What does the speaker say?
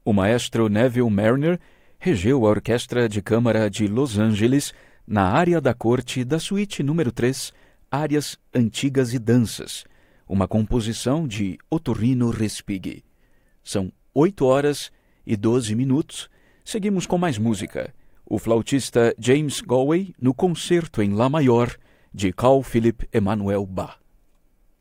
O maestro Neville Marriner regeu a Orquestra de Câmara de Los Angeles na área da corte da suíte número 3, Áreas Antigas e Danças, uma composição de Otorrino Respighi. São 8h12. Seguimos com mais música. O flautista James Galway no Concerto em Lá Maior, de Carl Philipp Emanuel Bach.